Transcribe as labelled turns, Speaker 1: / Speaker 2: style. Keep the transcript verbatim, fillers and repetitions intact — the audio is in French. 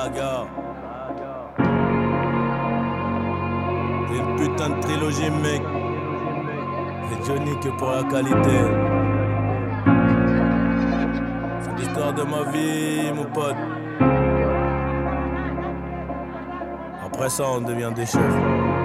Speaker 1: saga. C'est une putain de trilogie, mec. Et Johnny que pour la qualité. C'est l'histoire de ma vie, mon pote. Après ça, on devient des chefs.